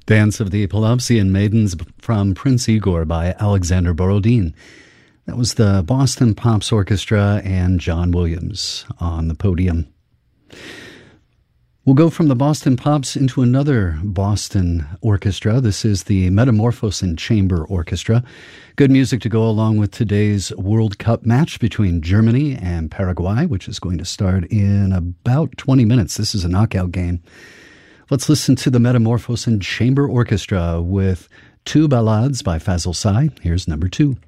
Dance of the Poloupsian Maidens from Prince Igor by Alexander Borodin. That was the Boston Pops Orchestra and John Williams on the podium. We'll go from the Boston Pops into another Boston orchestra. This is the Metamorphosen Chamber Orchestra. Good music to go along with today's World Cup match between Germany and Paraguay, which is going to start in about 20 minutes. This is a knockout game. Let's listen to the Metamorphosen Chamber Orchestra with two ballades by Fazil Say. Here's number 2.